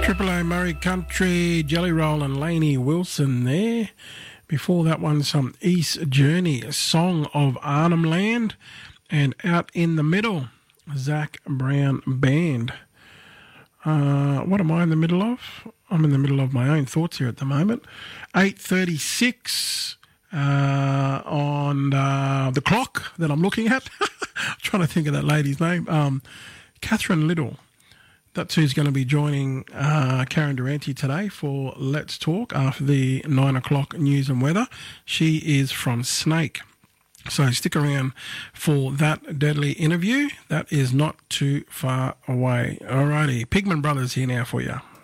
Triple A Murray Country, Jelly Roll and Lainey Wilson there. Before that one, some East Journey, a Song of Arnhem Land. And Out in the Middle, Zach Brown Band. What am I in the middle of? I'm in the middle of my own thoughts here at the moment. 8:36 on the clock that I'm looking at. I'm trying to think of that lady's name. Catherine Little. That's who's going to be joining Karen Durante today for Let's Talk after the 9 o'clock news and weather. She is from Snake. So stick around for that deadly interview. That is not too far away. Alrighty, Pigman Brothers here now for you.